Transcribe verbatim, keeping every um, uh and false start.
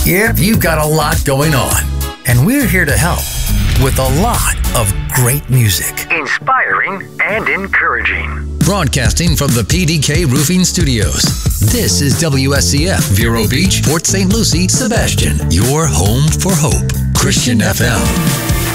Yep, you've got a lot going on, and we're here to help with a lot of great music. Inspiring and encouraging. Broadcasting from the P D K Roofing Studios. This is W S C F, Vero Beach, Port Saint Lucie, Sebastian, your home for hope. Christian F M.